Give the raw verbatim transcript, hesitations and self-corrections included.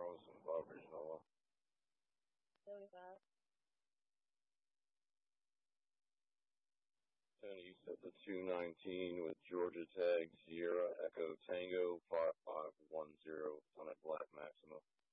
Charles and Bob Noah. seventy-five. Tony, you set the two nineteen with Georgia Tag, Sierra Echo Tango five five one zero on a Black Maxima.